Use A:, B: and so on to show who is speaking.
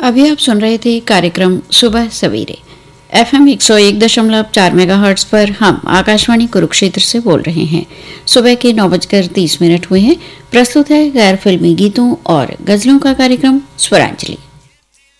A: अभी आप सुन रहे थे कार्यक्रम सुबह सवेरे FM 101.4 मेगाहर्ट्ज पर हम आकाशवाणी कुरुक्षेत्र से बोल रहे हैं। सुबह के 9:30 हुए हैं। प्रस्तुत है गैर फिल्मी गीतों और गजलों का कार्यक्रम स्वरांजलि।